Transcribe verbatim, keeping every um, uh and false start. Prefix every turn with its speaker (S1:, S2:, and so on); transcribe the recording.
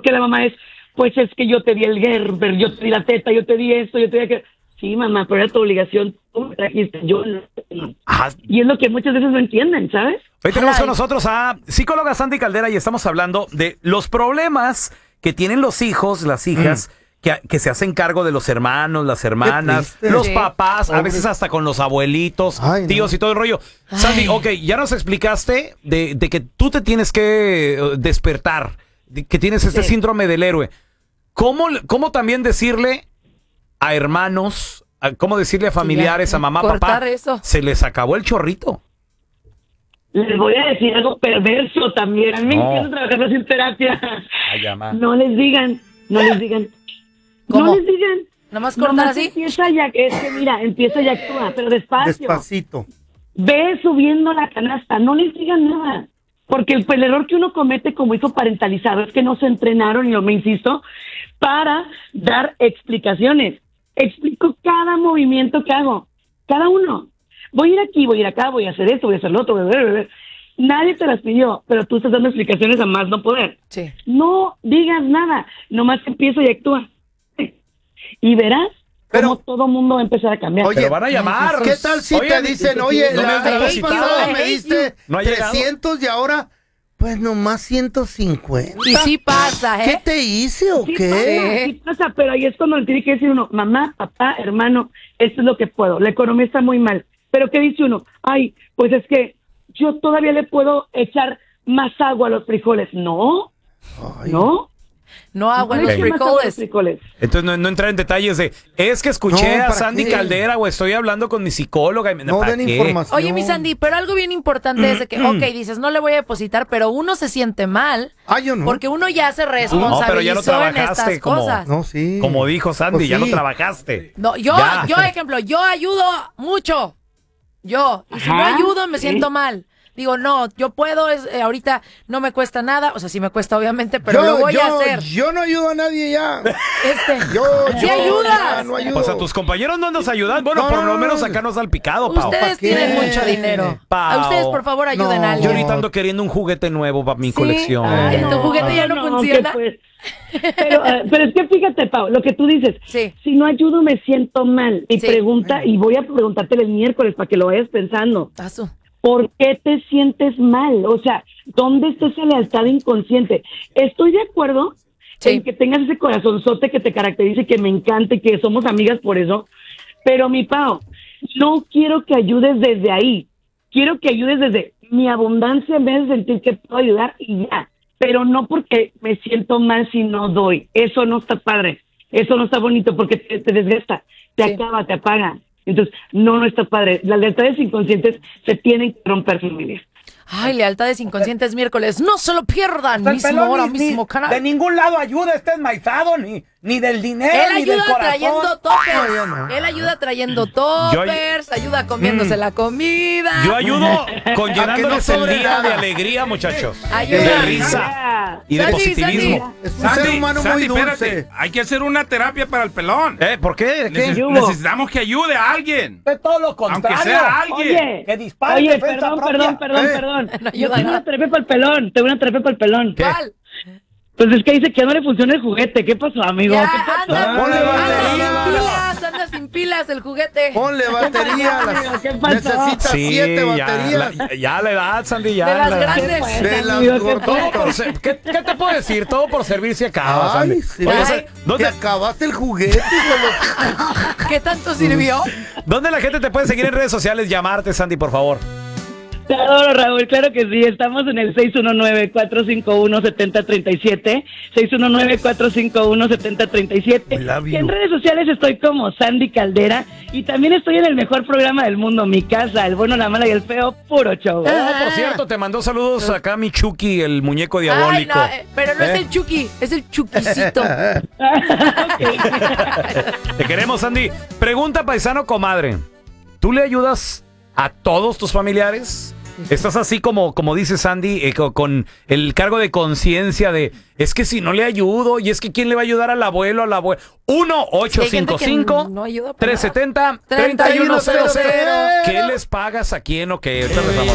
S1: porque la mamá es, pues es que yo te di el Gerber, yo te di la teta, yo te di esto, yo te di aquello. Sí, mamá, pero era tu obligación, tú me trajiste, yo no.
S2: Ajá.
S1: Y es lo que muchas veces no entienden, ¿sabes?
S2: Hoy tenemos con nosotros a psicóloga Sandy Caldera y estamos hablando de los problemas que tienen los hijos, las hijas, mm. que, que se hacen cargo de los hermanos, las hermanas, los sí. papás, a veces hasta con los abuelitos, Ay, tíos no. y todo el rollo. Ay. Sandy, ok, ya nos explicaste de, de que tú te tienes que despertar, de que tienes este sí. síndrome del héroe. ¿Cómo, cómo también decirle a hermanos, a, cómo decirle a familiares, sí, a mamá, papá, eso. Se les acabó el chorrito?
S1: Les voy a decir algo perverso también. A mí me no. encanta trabajar sin terapia. Ay, no les digan, no les digan. ¿Cómo? No les digan.
S3: ¿Nada más cortar así?
S1: Empieza ya, es que mira, empieza y actúa, pero despacio.
S4: Despacito.
S1: Ve subiendo la canasta, no les digan nada. Porque el, el error que uno comete como hijo parentalizado es que no se entrenaron, y yo me insisto, para dar explicaciones. Explico cada movimiento que hago, cada uno. Voy a ir aquí, voy a ir acá, voy a hacer esto, voy a hacer lo otro. Voy a ver, voy a ver. Nadie te las pidió, pero tú estás dando explicaciones a más no poder.
S3: Sí.
S1: No digas nada, nomás empieza y actúa. Y verás pero, cómo todo mundo va a empezar a cambiar.
S2: Oye, pero van a llamar.
S4: ¿Qué tal si oye, te dicen, oye, no la vez pasada me diste no trescientos y ahora... Pues nomás ciento cincuenta.
S3: Y sí pasa, ¿eh?
S4: ¿Qué te hice o
S1: sí
S4: qué?
S1: Pasa, sí pasa, pero ahí es cuando le tiene que decir uno, mamá, papá, hermano, esto es lo que puedo. La economía está muy mal. Pero ¿qué dice uno? Ay, pues es que yo todavía le puedo echar más agua a los frijoles. No, Ay. no.
S3: No agua en los frijoles.
S1: frijoles.
S2: Entonces no, no entrar en detalles de, es que escuché no, a Sandy qué? Caldera o estoy hablando con mi psicóloga. Y,
S4: no den información.
S3: Oye, mi Sandy, pero algo bien importante es de que, ok, dices, no le voy a depositar, pero uno se siente mal.
S4: Ah, yo no.
S3: Porque uno ya se responsabilizó no, pero ya no trabajaste en estas
S2: como,
S3: cosas.
S2: No, sí. Como dijo Sandy, pues sí. ya no trabajaste.
S3: No, yo, ya. yo, ejemplo, yo ayudo mucho. Yo. Y si Ajá, no ayudo, me ¿sí? siento mal. Digo, no, yo puedo, es, eh, ahorita no me cuesta nada, o sea, sí me cuesta obviamente, pero
S4: yo,
S3: lo voy
S4: yo,
S3: a hacer.
S4: Yo no ayudo a nadie ya.
S3: Este,
S4: yo,
S3: ¿sí
S4: yo
S3: ayudas?
S4: No ayudo.
S2: Pues a tus compañeros no nos ayudan, bueno, no, por lo menos acá nos da el picado, Pau.
S3: Ustedes tienen mucho dinero. Pau. A ustedes, por favor, ayuden
S4: no.
S3: a alguien.
S2: Yo ahorita ando queriendo un juguete nuevo para mi ¿Sí? colección.
S3: Ay, ¿tu juguete ya no, no funciona?
S1: Pues, pero, uh, pero es que fíjate, Pau, lo que tú dices,
S3: sí.
S1: si no ayudo me siento mal. Y
S3: sí.
S1: pregunta, y voy a preguntártelo el miércoles para que lo vayas pensando.
S3: Paso.
S1: ¿Por qué te sientes mal? O sea, ¿dónde está esa lealtad inconsciente? Estoy de acuerdo sí. en que tengas ese corazonzote que te caracterice y que me encante, que somos amigas por eso. Pero, mi Pau, no quiero que ayudes desde ahí. Quiero que ayudes desde mi abundancia en vez de sentir que puedo ayudar y ya. Pero no porque me siento mal si no doy. Eso no está padre. Eso no está bonito porque te, te desgasta, te sí. acaba, te apaga. Entonces, no, no está padre. Las lealtades inconscientes se tienen que romper, familia.
S3: Ay, lealtades inconscientes miércoles. No se lo pierdan. Mismo hora,
S5: ni,
S3: mismo canal.
S5: De ningún lado ayuda, está enmaizado, ni, ni del dinero,
S3: Él
S5: ni del
S3: ayuda
S5: corazón.
S3: trayendo toppers. No, no. Él ayuda trayendo toppers, ay- ayuda comiéndose mm. la comida.
S2: Yo ayudo con llenándoles no el día nada. de alegría, muchachos.
S3: Ayuda.
S2: De risa y de
S3: Sandy,
S2: positivismo.
S3: Sandy.
S4: Es un
S6: Sandy,
S4: ser humano
S6: Sandy,
S4: muy dulce.
S6: espérate. Hay que hacer una terapia para el pelón.
S2: ¿Eh? ¿Por qué? ¿Qué?
S6: Neces- necesitamos que ayude a alguien.
S5: Es todo lo contrario.
S6: Aunque sea alguien.
S1: Oye,
S5: que dispare
S1: oye
S5: defensa
S1: perdón,
S5: propia.
S1: perdón, perdón,
S4: ¿Eh?
S1: perdón.
S3: No
S1: Yo
S3: ayuda
S1: tengo
S3: nada.
S1: una terapia para el pelón. Tengo una terapia para el pelón.
S3: ¿Cuál?
S1: Pues es que dice que ya no le funciona el juguete. ¿Qué pasó, amigo?
S3: Ya,
S1: ¿Qué pasó?
S3: anda,
S4: Ponle
S3: anda
S4: batería.
S3: sin pilas, anda sin pilas el juguete.
S4: Ponle batería. Las,
S1: ¿Qué pasó?
S4: necesita
S2: Sí,
S4: siete
S2: ya,
S4: baterías.
S2: la, ya la edad, Sandy, ya.
S3: De las
S2: la edad.
S3: grandes.
S4: De las
S1: Amigo, ¿qué
S2: Todo por
S4: gorditas.
S2: ser- ¿qué, ¿Qué te puedo decir? Todo por servir se acaba,
S4: Ay,
S2: Sandy.
S4: sí.
S2: Oye,
S3: Ay.
S2: Sa-
S4: Te
S2: ¿dónde,
S4: acabaste el juguete.
S3: ¿Qué tanto sirvió?
S2: ¿Dónde la gente te puede seguir en redes sociales? Llamarte, Sandy, por favor.
S1: Te adoro, Raúl, claro que sí. Estamos en el seis uno nueve, cuatro cinco uno, siete cero tres siete, seis uno nueve, cuatro cinco uno, siete cero tres siete. Y en redes sociales estoy como Sandy Caldera y también estoy en el mejor programa del mundo, Mi Casa, El Bueno, la Mala y el Feo, puro show.
S2: Oh, por cierto, te mandó saludos acá mi Chucky, el muñeco diabólico.
S3: Ay, no, eh, pero no
S2: ¿Eh?
S3: es el Chucky, es el Chuquisito.
S2: Te queremos, Sandy. Pregunta, paisano comadre. ¿Tú le ayudas a todos tus familiares? Estás así como, como dice Sandy, eh, con, con el cargo de conciencia de, es que si no le ayudo, y es que ¿quién le va a ayudar al abuelo, a la abuela? uno ocho cinco cinco, tres siete cero, tres uno cero cero. ¿Qué les pagas a quién o qué?